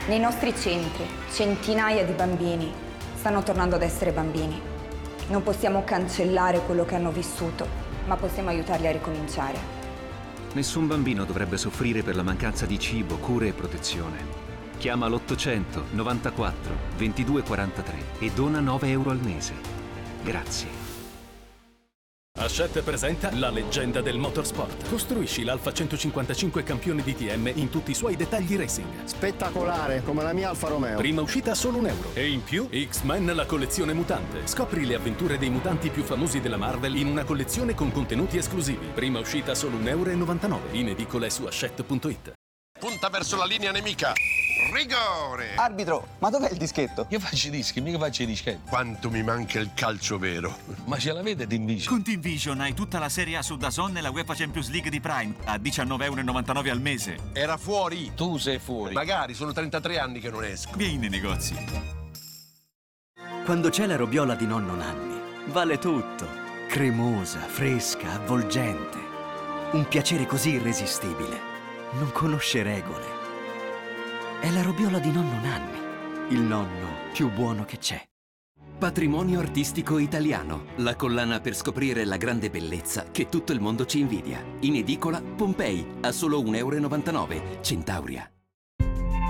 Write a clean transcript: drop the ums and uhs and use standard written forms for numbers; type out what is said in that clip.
Nei nostri centri, centinaia di bambini stanno tornando ad essere bambini. Non possiamo cancellare quello che hanno vissuto, ma possiamo aiutarli a ricominciare. Nessun bambino dovrebbe soffrire per la mancanza di cibo, cure e protezione. Chiama l'800 94 22 43 e dona 9 euro al mese. Grazie. Hachette presenta la leggenda del motorsport. Costruisci l'Alfa 155 campione DTM in tutti i suoi dettagli racing. Spettacolare, come la mia Alfa Romeo. Prima uscita solo €1. E in più, X-Men la collezione mutante. Scopri le avventure dei mutanti più famosi della Marvel in una collezione con contenuti esclusivi. Prima uscita solo €1,99. In edicola e su hachette.it. Punta verso la linea nemica. Rigore! Arbitro, ma dov'è il dischetto? Io faccio i dischi, mica faccio i dischetti. Quanto mi manca il calcio vero. Ma ce l'avete TeamVision? Con TeamVision hai tutta la Serie A su DAZN e la UEFA Champions League di Prime a €19,99 al mese. Era fuori. Tu sei fuori. Magari, sono 33 anni che non esco. Vieni nei negozi. Quando c'è la robiola di nonno Nanni, vale tutto. Cremosa, fresca, avvolgente. Un piacere così irresistibile. Non conosce regole. È la robiola di nonno Nanni, il nonno più buono che c'è. Patrimonio artistico italiano, la collana per scoprire la grande bellezza che tutto il mondo ci invidia. In edicola Pompei, a solo €1,99, Centauria.